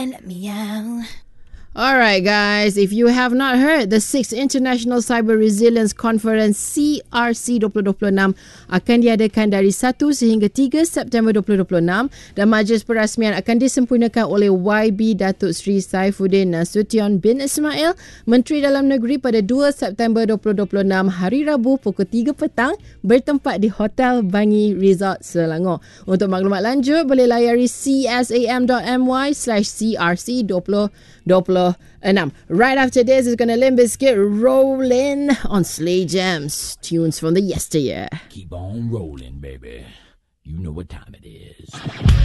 Meow. Alright guys, if you have not heard, the 6th International Cyber Resilience Conference CRC 2026 akan diadakan dari 1 sehingga 3 September 2026 dan majlis perasmian akan disempurnakan oleh YB Datuk Seri Saifuddin Nasution bin Ismail, Menteri Dalam Negeri pada 2 September 2026 hari Rabu pukul 3 petang bertempat di Hotel Bangi Resort Selangor. Untuk maklumat lanjut boleh layari csam.my/crc2026. Right after this is gonna Limp Bizkit rolling on Slay Gems, tunes from the yesteryear. Keep on rolling, baby. You know what time it is.